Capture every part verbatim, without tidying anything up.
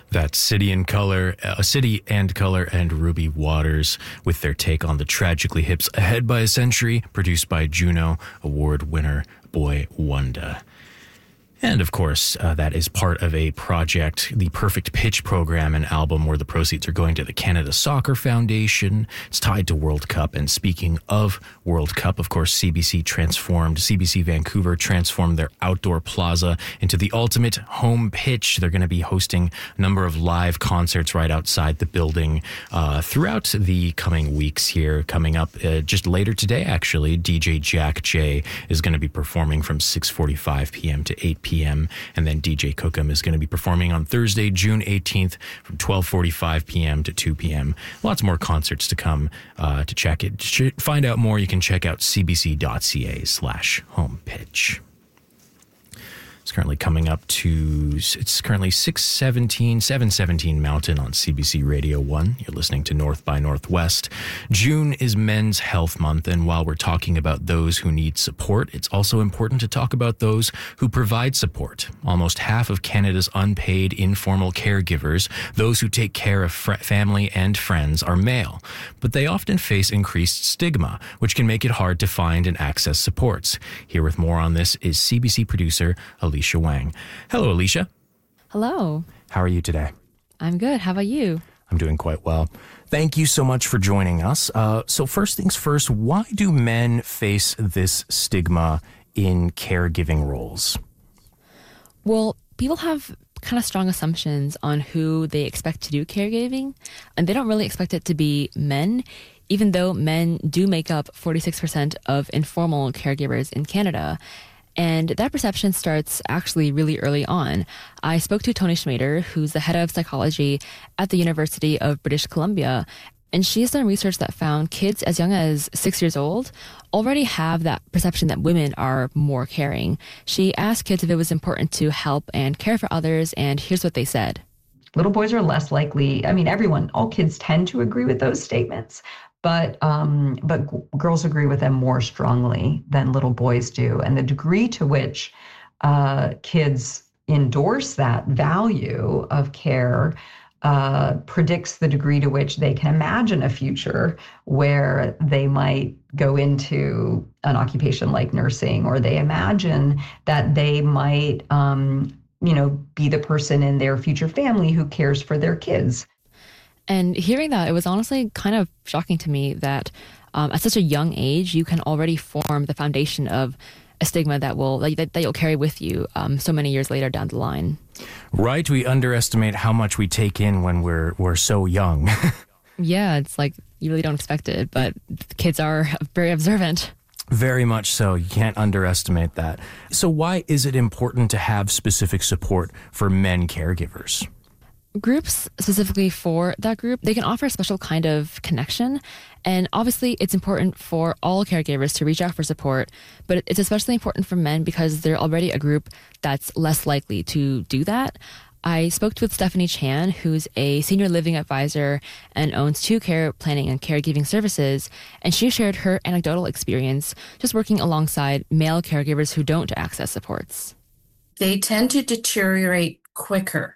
That's City and Color, uh, City and Color and Ruby Waters with their take on the Tragically Hip's Ahead by a Century, produced by Juno Award winner Boy Wonder. And of course, uh, that is part of a project, the Perfect Pitch program, an album where the proceeds are going to the Canada Soccer Foundation. It's tied to World Cup. And speaking of World Cup, of course, C B C transformed, C B C Vancouver transformed their outdoor plaza into the ultimate home pitch. They're going to be hosting a number of live concerts right outside the building uh, throughout the coming weeks here. Coming up uh, just later today, actually, D J Jack J is going to be performing from six forty-five p.m. to eight p.m. p.m. And then D J Cookham is going to be performing on Thursday, June eighteenth from twelve forty-five p.m. to two p.m. Lots more concerts to come. Uh, to check it, to find out more, you can check out cbc.ca slash home pitch. It's currently coming up to, it's currently six seventeen, seven seventeen Mountain on C B C Radio one. You're listening to North by Northwest. June is Men's Health Month, and while we're talking about those who need support, it's also important to talk about those who provide support. Almost half of Canada's unpaid informal caregivers, those who take care of fr- family and friends, are male, but they often face increased stigma, which can make it hard to find and access supports. Here with more on this is C B C producer Alicia Wang. Hello, Alicia. Hello. How are you today? I'm good. How about you? I'm doing quite well. Thank you so much for joining us. Uh, so first things first, why do men face this stigma in caregiving roles? Well, people have kind of strong assumptions on who they expect to do caregiving, and they don't really expect it to be men, even though men do make up forty-six percent of informal caregivers in Canada. And that perception starts actually really early on. I spoke to Toni Schmader, who's the head of psychology at the University of British Columbia, and she's done research that found kids as young as six years old already have that perception that women are more caring. She asked kids if it was important to help and care for others, and here's what they said. Little boys are less likely, I mean, everyone, all kids tend to agree with those statements. But um, but g- girls agree with them more strongly than little boys do. And the degree to which uh, kids endorse that value of care uh, predicts the degree to which they can imagine a future where they might go into an occupation like nursing, or they imagine that they might, um, you know, be the person in their future family who cares for their kids. And hearing that, it was honestly kind of shocking to me that um, at such a young age, you can already form the foundation of a stigma that will that, that you'll carry with you um, so many years later down the line. Right. We underestimate how much we take in when we're we're so young. Yeah, it's like you really don't expect it, but kids are very observant. Very much so. You can't underestimate that. So why is it important to have specific support for men caregivers? Groups specifically for that group, they can offer a special kind of connection. And obviously, it's important for all caregivers to reach out for support, but it's especially important for men because they're already a group that's less likely to do that. I spoke with Stephanie Chan, who's a senior living advisor and owns two care planning and caregiving services, and she shared her anecdotal experience just working alongside male caregivers who don't access supports. They tend to deteriorate quicker.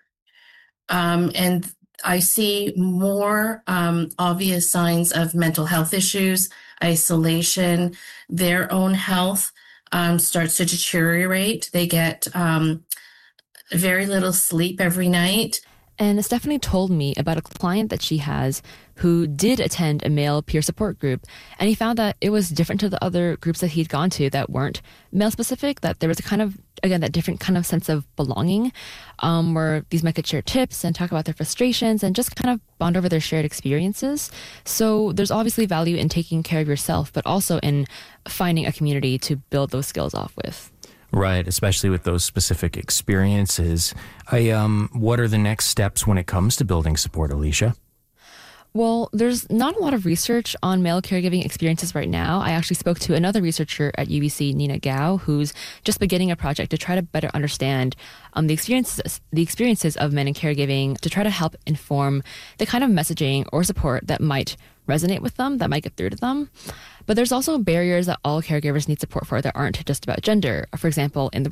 Um, and I see more um, obvious signs of mental health issues, isolation, their own health um, starts to deteriorate. They get um, very little sleep every night. And Stephanie told me about a client that she has who did attend a male peer support group, and he found that it was different to the other groups that he'd gone to that weren't male specific, that there was a kind of, again, that different kind of sense of belonging, um, where these men could share tips and talk about their frustrations and just kind of bond over their shared experiences. So there's obviously value in taking care of yourself, but also in finding a community to build those skills off with. Right, especially with those specific experiences. I, um, what are the next steps when it comes to building support, Alicia? Well, there's not a lot of research on male caregiving experiences right now. I actually spoke to another researcher at U B C, Nina Gao, who's just beginning a project to try to better understand um, the experiences the experiences of men in caregiving, to try to help inform the kind of messaging or support that might resonate with them, that might get through to them. But there's also barriers that all caregivers need support for that aren't just about gender. For example, in the